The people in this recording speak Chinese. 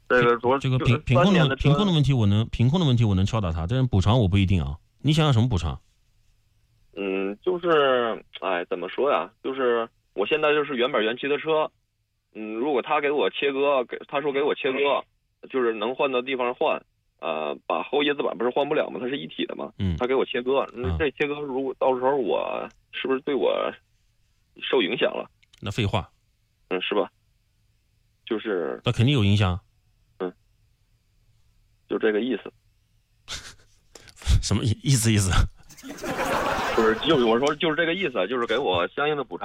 这个多这个贫困的问题我能敲打他，但是补偿我不一定啊。你想要什么补偿？ 就是怎么说呀？就是我现在就是原本原漆的车，如果他给我切割，他说给我切割，就是能换的地方换，把后叶子板不是换不了吗？它是一体的嘛，他给我切割，这切割如果到时候我是不是对我受影响了？ 那废话， 是吧？就是那肯定有影响。 就这个意思。 什么意思？ 就是我说就是这个意思，就是给我相应的补偿。